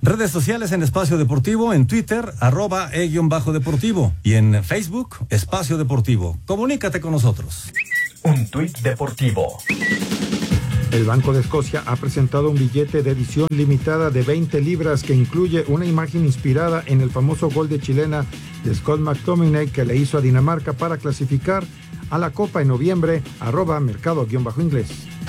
Redes sociales en Espacio Deportivo, en Twitter, @e_deportivo y en Facebook, Espacio Deportivo. Comunícate con nosotros. Un tuit deportivo. El Banco de Escocia ha presentado un billete de edición limitada de 20 libras que incluye una imagen inspirada en el famoso gol de chilena de Scott McTominay que le hizo a Dinamarca para clasificar a la Copa en noviembre. @mercado_inglés.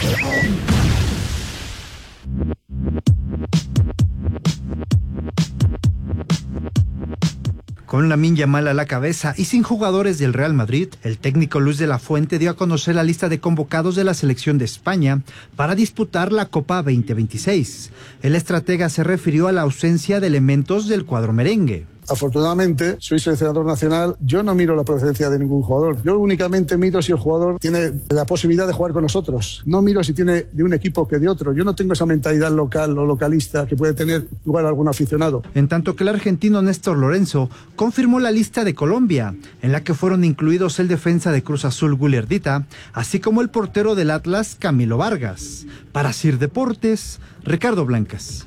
Con Lamine Yamal a la cabeza y sin jugadores del Real Madrid, el técnico Luis de la Fuente dio a conocer la lista de convocados de la selección de España para disputar la Copa 2026. El estratega se refirió a la ausencia de elementos del cuadro merengue. Afortunadamente, soy seleccionador nacional, yo no miro la procedencia de ningún jugador, yo únicamente miro si el jugador tiene la posibilidad de jugar con nosotros, no miro si tiene de un equipo que de otro, yo no tengo esa mentalidad local o localista que puede tener lugar algún aficionado. En tanto que el argentino Néstor Lorenzo confirmó la lista de Colombia, en la que fueron incluidos el defensa de Cruz Azul Gulierdita, así como el portero del Atlas Camilo Vargas. Para Sir Deportes, Ricardo Blancas.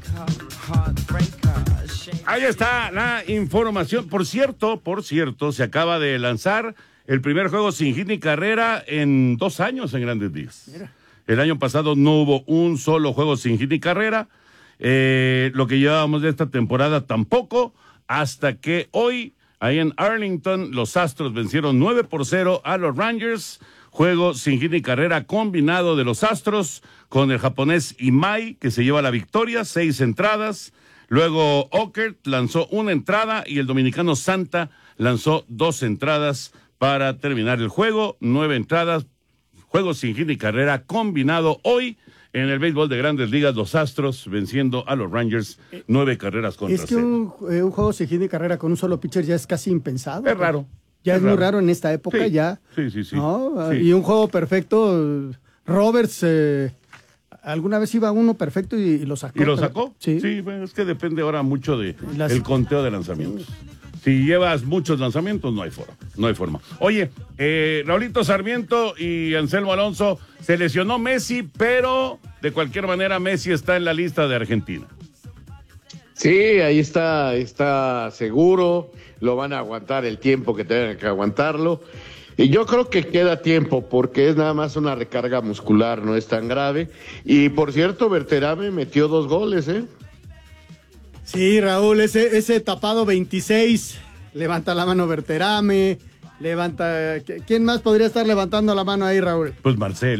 Ahí está la información. Por cierto, se acaba de lanzar el primer juego sin hit ni carrera en 2 años en Grandes Ligas. Mira. El año pasado no hubo un solo juego sin hit ni carrera. Lo que llevábamos de esta temporada tampoco, hasta que hoy, ahí en Arlington, los Astros vencieron 9-0 a los Rangers. Juego sin hit ni carrera combinado de los Astros con el japonés Imai, que se lleva la victoria, 6 entradas. Luego Ockert lanzó 1 entrada y el dominicano Santa lanzó 2 entradas para terminar el juego. 9 entradas, juego sin hit ni carrera combinado hoy en el béisbol de Grandes Ligas. Los Astros venciendo a los Rangers 9 carreras contra 0. Es que un juego sin hit ni carrera con un solo pitcher ya es casi impensado. Es raro. Ya es muy raro en esta época, sí, ya. Sí. ¿No? Sí. Y un juego perfecto, Roberts... alguna vez iba uno perfecto y lo sacó. ¿Y lo sacó? Sí. Bueno, es que depende ahora mucho de el conteo de lanzamientos. Si llevas muchos lanzamientos, no hay forma. Oye, Raulito Sarmiento y Anselmo Alonso, se lesionó Messi, pero de cualquier manera Messi está en la lista de Argentina. Sí, ahí está seguro, lo van a aguantar el tiempo que tengan que aguantarlo. Y yo creo que queda tiempo porque es nada más una recarga muscular, no es tan grave. Y por cierto, Berterame metió 2 goles, ¿eh? Sí, Raúl, ese tapado 26, levanta la mano Berterame, levanta... ¿Quién más podría estar levantando la mano ahí, Raúl? Pues Marcel.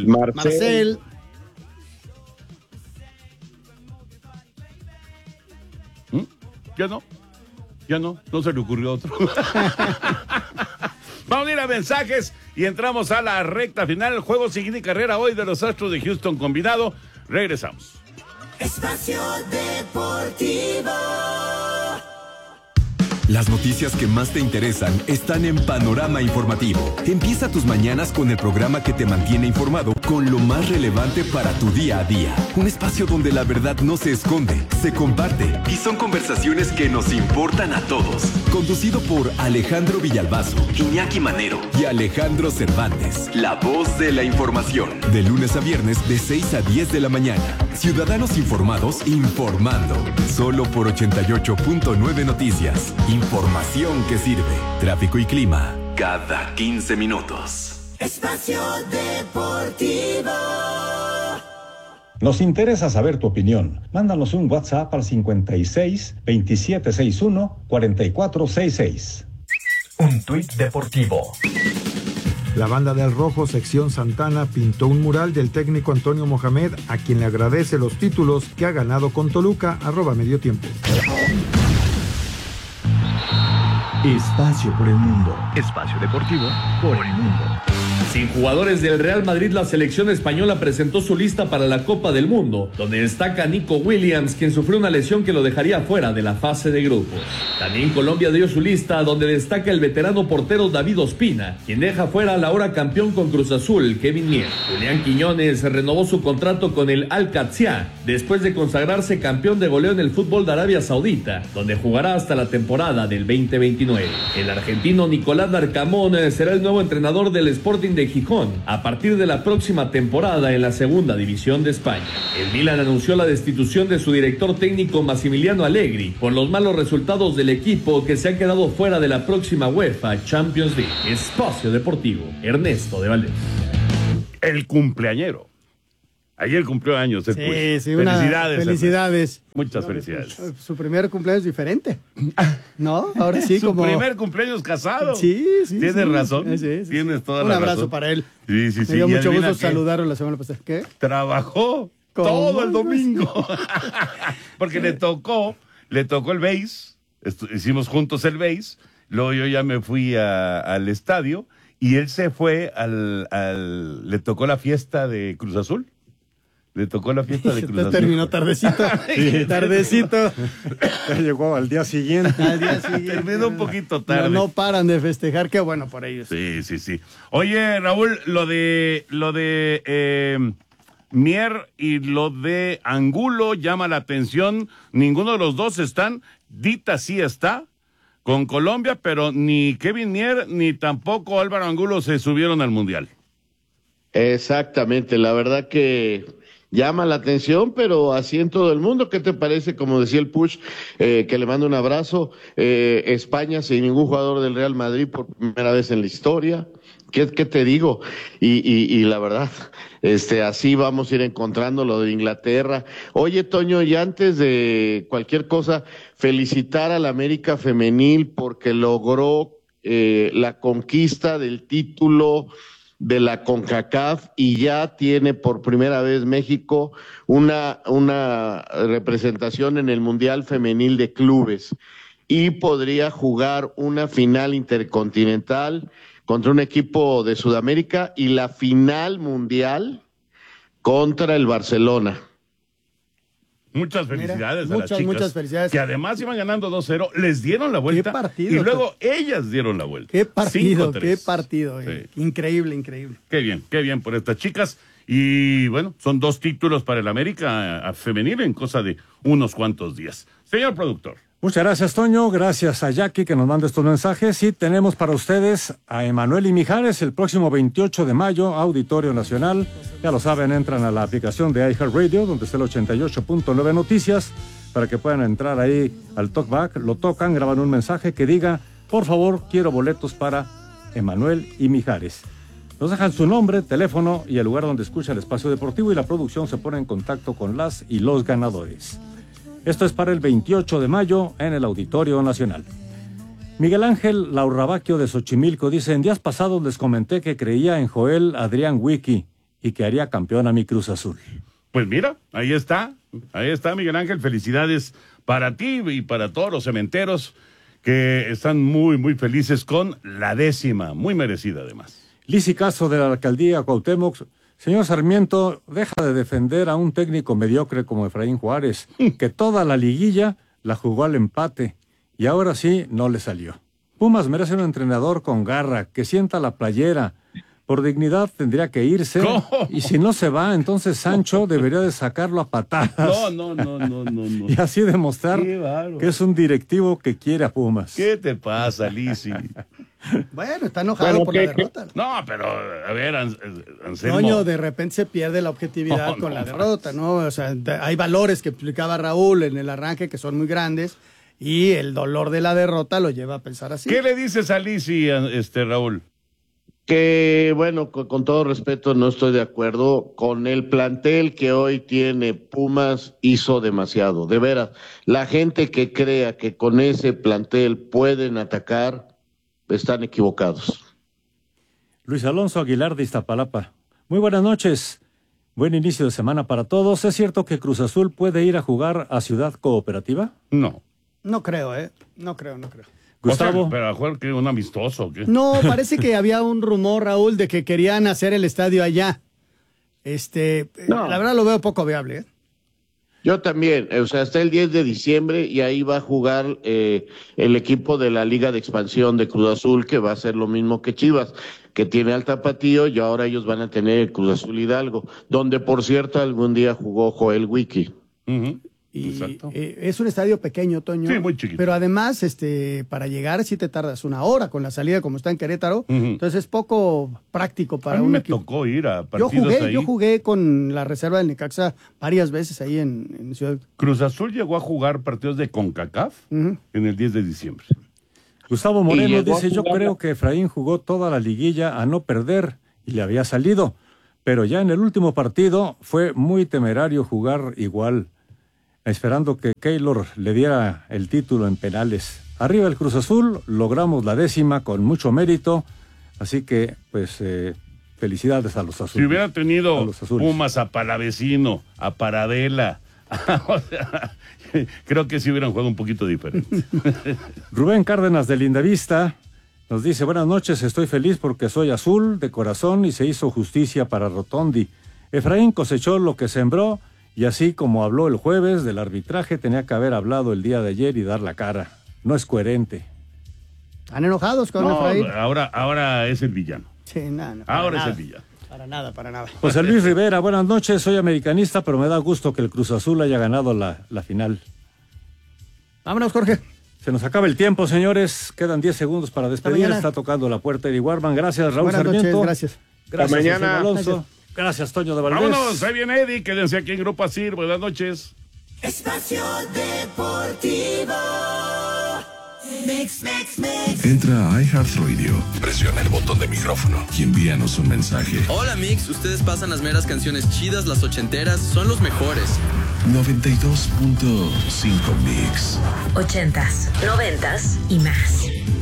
Ya no se le ocurrió otro. Vamos a ir a mensajes y entramos a la recta final. El juego sin hit ni carrera hoy de los Astros de Houston combinado. Regresamos. Espacio Deportivo. Las noticias que más te interesan están en Panorama Informativo. Empieza tus mañanas con el programa que te mantiene informado con lo más relevante para tu día a día. Un espacio donde la verdad no se esconde, se comparte y son conversaciones que nos importan a todos. Conducido por Alejandro Villalbazo, Iñaki Manero y Alejandro Cervantes. La voz de la información. De lunes a viernes de 6 a 10 de la mañana. Ciudadanos informados informando. Solo por 88.9 Noticias. Información que sirve. Tráfico y clima cada 15 minutos. Espacio Deportivo. Nos interesa saber tu opinión. Mándanos un WhatsApp al 56 2761 4466. Un tuit deportivo. La banda del Rojo, sección Santana, pintó un mural del técnico Antonio Mohamed, a quien le agradece los títulos que ha ganado con Toluca. @mediotiempo. Espacio por el mundo. Espacio deportivo por el mundo. Sin jugadores del Real Madrid, la selección española presentó su lista para la Copa del Mundo, donde destaca Nico Williams, quien sufrió una lesión que lo dejaría fuera de la fase de grupos. También Colombia dio su lista, donde destaca el veterano portero David Ospina, quien deja fuera al ahora campeón con Cruz Azul, Kevin Mier. Julián Quiñones renovó su contrato con el Al-Qadsiya, después de consagrarse campeón de goleo en el fútbol de Arabia Saudita, donde jugará hasta la temporada del 2029. El argentino Nicolás Larcamón será el nuevo entrenador del Sporting de Gijón a partir de la próxima temporada en la segunda división de España. El Milan anunció la destitución de su director técnico Massimiliano Allegri por los malos resultados del equipo que se ha quedado fuera de la próxima UEFA Champions League. Espacio Deportivo, Ernesto de Valdés. El cumpleañero. Ayer cumplió años. Sí, felicidades. Felicidades. Muchas felicidades. Su primer cumpleaños diferente. ¿No? Ahora sí, Su primer cumpleaños casado. Sí. Tienes razón. Tienes toda la razón. Un abrazo para él. Sí. Me dio mucho gusto saludarlo la semana pasada. ¿Qué? Trabajó todo el domingo. Porque le tocó el base. Hicimos juntos el base. Luego yo ya me fui al estadio. Y él se fue le tocó la fiesta de Cruz Azul. Terminó tardecito. Tardecito. Llegó al día siguiente. Terminó un poquito tarde. No paran de festejar, qué bueno por ellos. Sí. Oye, Raúl, lo de Mier y lo de Angulo llama la atención. Ninguno de los dos están. Dita sí está con Colombia, pero ni Kevin Mier ni tampoco Álvaro Angulo se subieron al Mundial. Exactamente, la verdad que llama la atención, pero así en todo el mundo. ¿Qué te parece? Como decía el Push, que le mando un abrazo. España sin ningún jugador del Real Madrid por primera vez en la historia. ¿Qué te digo? Y la verdad, así vamos a ir encontrando lo de Inglaterra. Oye, Toño, y antes de cualquier cosa, felicitar a la América Femenil porque logró la conquista del título de la CONCACAF y ya tiene por primera vez México una representación en el Mundial Femenil de Clubes y podría jugar una final intercontinental contra un equipo de Sudamérica y la final mundial contra el Barcelona. Muchas felicidades a las chicas. Muchas felicidades. Que además iban ganando 2-0, les dieron la vuelta. ¿Qué partido? Y luego ellas dieron la vuelta. Qué partido, 5-3. qué partido. Sí. Increíble. Qué bien por estas chicas. Y bueno, son 2 títulos para el América femenil en cosa de unos cuantos días. Señor productor. Muchas gracias, Toño. Gracias a Jackie que nos manda estos mensajes. Y tenemos para ustedes a Emanuel y Mijares el próximo 28 de mayo, Auditorio Nacional. Ya lo saben, entran a la aplicación de iHeartRadio, donde está el 88.9 Noticias, para que puedan entrar ahí al talkback. Lo tocan, graban un mensaje que diga, por favor, quiero boletos para Emanuel y Mijares. Nos dejan su nombre, teléfono y el lugar donde escucha el espacio deportivo y la producción se pone en contacto con las y los ganadores. Esto es para el 28 de mayo en el Auditorio Nacional. Miguel Ángel Laurrabaquio de Xochimilco dice, en días pasados les comenté que creía en Joel Adrián Wiki y que haría campeón a mi Cruz Azul. Pues mira, ahí está Miguel Ángel, felicidades para ti y para todos los cementeros que están muy, muy felices con la 10ª, muy merecida además. Lisi Castro de la Alcaldía Cuauhtémoc, señor Sarmiento, deja de defender a un técnico mediocre como Efraín Juárez, que toda la liguilla la jugó al empate y ahora sí no le salió. Pumas merece un entrenador con garra, que sienta la playera. Por dignidad tendría que irse. ¿Cómo? Y si no se va, entonces Sancho debería de sacarlo a patadas. No. Y así demostrar que es un directivo que quiere a Pumas. ¿Qué te pasa, Lisi? Bueno, está enojado por la derrota. No, pero a ver, Anselmo. Toño, de repente se pierde la objetividad con la derrota, ¿no? O sea, hay valores que explicaba Raúl en el arranque que son muy grandes y el dolor de la derrota lo lleva a pensar así. ¿Qué le dices a Lisi, Raúl? Que, bueno, con todo respeto, no estoy de acuerdo. Con el plantel que hoy tiene Pumas, hizo demasiado. De veras, la gente que crea que con ese plantel pueden atacar, están equivocados. Luis Alonso Aguilar de Iztapalapa. Muy buenas noches. Buen inicio de semana para todos. ¿Es cierto que Cruz Azul puede ir a jugar a Ciudad Cooperativa? No. No creo. No creo. Gustavo. O sea, pero a jugar que un amistoso, ¿o qué? No, parece que había un rumor, Raúl, de que querían hacer el estadio allá. No. La verdad lo veo poco viable, Yo también, o sea, hasta el 10 de diciembre y ahí va a jugar el equipo de la Liga de Expansión de Cruz Azul, que va a ser lo mismo que Chivas, que tiene al Tapatío, y ahora ellos van a tener el Cruz Azul Hidalgo, donde por cierto algún día jugó Joel Wiki. Y es un estadio pequeño, Toño. Sí, muy chiquito. Pero además, para llegar sí te tardas una hora con la salida como está en Querétaro. Entonces es poco práctico para a mí un me equipo. tocó ir a partidos ahí. Yo jugué con la reserva del Necaxa varias veces ahí en Ciudad. Cruz Azul llegó a jugar partidos de CONCACAF en el 10 de diciembre. Gustavo Moreno dice, yo creo que Efraín jugó toda la liguilla a no perder y le había salido, pero ya en el último partido fue muy temerario jugar igual, esperando que Keylor le diera el título en penales. Arriba el Cruz Azul, logramos la 10ª con mucho mérito, así que pues felicidades a los azules. Si hubiera tenido Pumas a Palavecino, a Paradela, o sea, creo que sí hubieran jugado un poquito diferente. Rubén Cárdenas de Lindavista nos dice, buenas noches, estoy feliz porque soy azul de corazón y se hizo justicia para Rotondi. Efraín cosechó lo que sembró y así como habló el jueves del arbitraje tenía que haber hablado el día de ayer y dar la cara. No es coherente. ¿Están enojados con Efraín? Ahora es el villano. Sí, no, ahora es el villano. Para nada. José Luis Rivera, buenas noches, soy americanista, pero me da gusto que el Cruz Azul haya ganado la final. Vámonos, Jorge. Se nos acaba el tiempo, señores. Quedan 10 segundos para despedir. Está tocando la puerta Eddie Warman. Gracias, Raúl Buenas Sarmiento. Noches, gracias. Hasta mañana. Alonso. Gracias, Toño de Valdés. Vámonos, ahí viene Eddie. Quédense aquí en Grupo Asir. Buenas noches. Espacio Deportivo. Mix. Entra a iHeartRadio, presiona el botón de micrófono y envíanos un mensaje. Hola Mix, ustedes pasan las meras canciones chidas, las ochenteras, son los mejores. 92.5 Mix. 80s, 90s y más.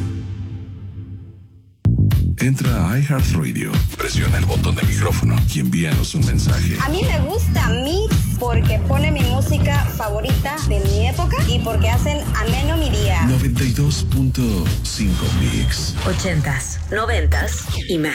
Entra a iHeartRadio, presiona el botón de micrófono y envíanos un mensaje. A mí me gusta Mix porque pone mi música favorita de mi época y porque hacen ameno mi día. 92.5 Mix. 80s, 90s y más.